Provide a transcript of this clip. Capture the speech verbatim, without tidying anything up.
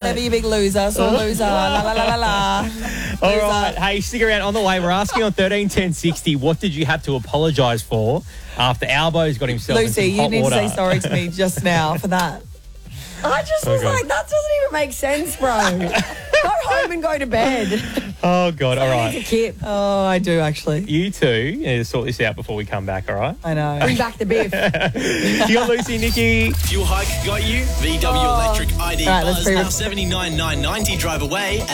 whatever, you big loser. Sore loser. La, la, la, la, la. All Loser. right. Hey, stick around. On the way, we're asking on thirteen ten sixty, what did you have to apologise for after Albo's got himself Lucy, in some you hot need water? to say sorry to me just now for that. I just was Okay. like, that doesn't even make sense, bro. Go home and go to bed. Oh, God. All It's a right. kip. Oh, I do actually. You two need to sort this out before we come back, all right? I know. Bring back the beef. You got Lucy, Nikki. Fuel hike got you. V W Oh. Electric I D All right, let's Buzz pre- now seventy-nine nine ninety drive away.